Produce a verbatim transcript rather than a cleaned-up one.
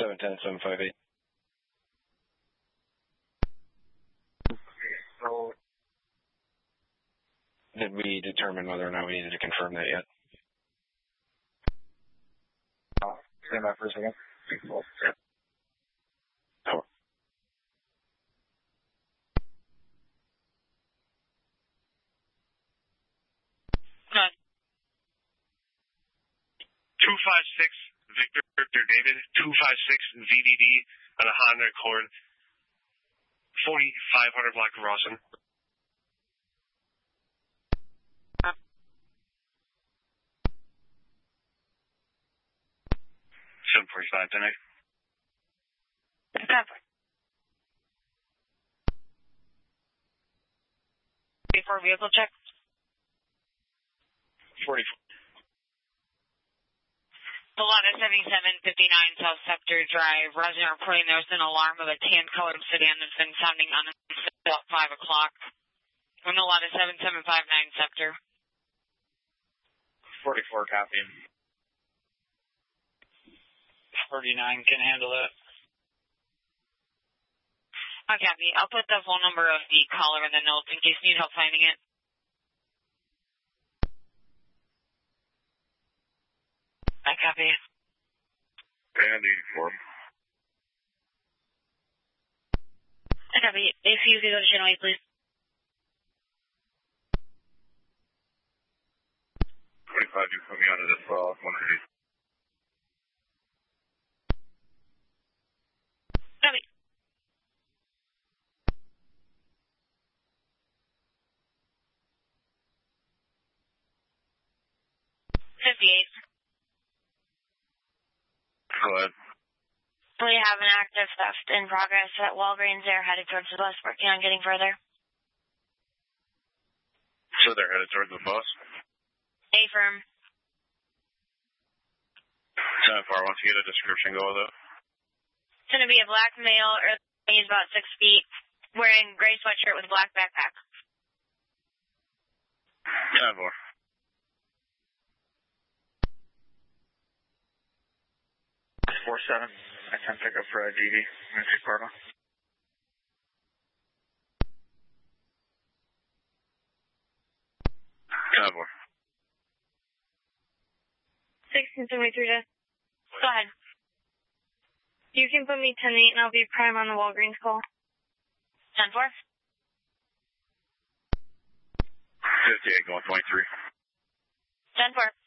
seven ten, seven five eight. So, did we determine whether or not we needed to confirm that yet? uh, stand by for a second. Oh. two five six Victor, Victor David, two five six V D D on a Honda Accord, forty-five hundred block of Rawson. seven forty-five tonight. Cover. Before vehicle check. forty-four. The lot of seventy-seven fifty-nine South Sector Drive. Resident reporting there's an alarm of a tan-colored sedan that's been sounding on about five o'clock. On the lot of seven seven five nine Sector. forty-four copy. forty-nine can handle it. I copy. I'll put the phone number of the caller in the notes in case you need help finding it. I copy. And eighty-four. I copy. If you could go to channel eight, please. twenty-five, you put me onto this well, one eighty. Copy. fifty-eight. Go ahead. We have an active theft in progress at Walgreens. They're headed towards the bus, working on getting further. So they're headed towards the bus? A-firm. ten four, once you get a description, go with it. It's going to be a black male, or he's about six feet, wearing gray sweatshirt with a black backpack. ten four. four seven. I can pick up for a D V. I'm going to take Parma. ten four. sixteen seventy-three to... Go ahead. You can put me ten eight and I'll be prime on the Walgreens call. ten four. fifty-eight, going twenty-three. ten four.